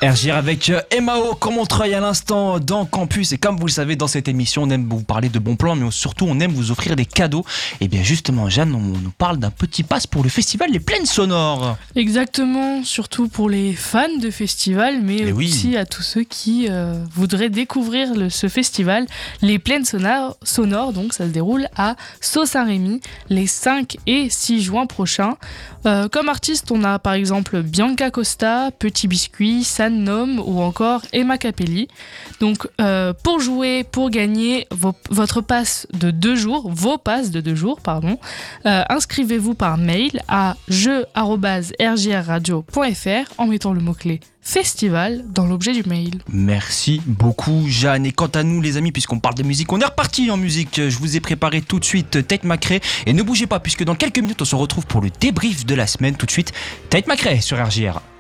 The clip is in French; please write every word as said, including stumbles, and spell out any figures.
R J R avec M A O comme on travaille à l'instant dans Campus. Et comme vous le savez, dans cette émission, on aime vous parler de bons plans, mais surtout on aime vous offrir des cadeaux. Et bien justement, Jeanne, on nous parle d'un petit pass pour le festival Les Plaines Sonores. Exactement, surtout pour les fans de festival, mais Et aussi oui. à tous ceux qui euh, voudraient découvrir le, ce festival. Les Plaines Sonores, sonores, donc ça se déroule à Sault-Saint-Rémy les cinq et six juin prochains. Euh, comme artistes, on a par exemple Bianca Costa, Petit Biscuit, San Nom ou encore Emma Capelli. Donc euh, pour jouer, pour gagner vos, votre passe de deux jours, vos passes de deux jours, pardon, euh, inscrivez-vous par mail à jeu arobase r j r radio point f r en mettant le mot-clé festival dans l'objet du mail. Merci beaucoup, Jeanne. Et quant à nous, les amis, puisqu'on parle de musique, on est reparti en musique. Je vous ai préparé tout de suite Tate McRae. Et ne bougez pas, puisque dans quelques minutes, on se retrouve pour le débrief de la semaine. Tout de suite, Tate McRae sur R J R.